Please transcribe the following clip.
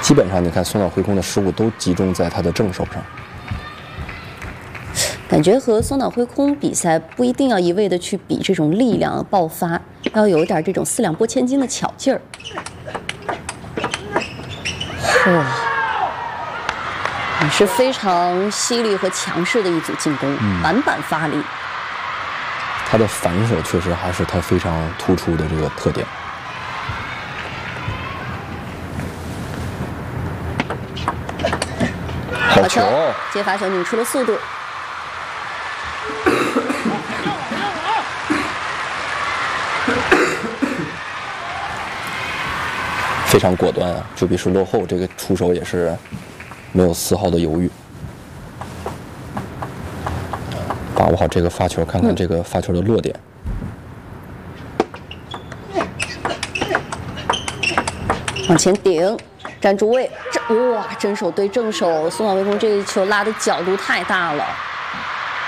基本上你看松岛辉空的失误都集中在他的正手上。 感觉和松岛辉空比赛不一定要一味的去比这种力量爆发，要有一点这种四两拨千斤的巧劲儿。哇，也是非常犀利和强势的一组进攻，板板发力。 他的反手确实还是他非常突出的这个特点。好球！ 接发球拧出了速度。 非常果断啊！就比是落后，这个出手也是没有丝毫的犹豫，把握好这个发球，看看这个发球的落点。 往前顶，站住位，哇，正手对正手，松岛辉空这一球拉的角度太大了。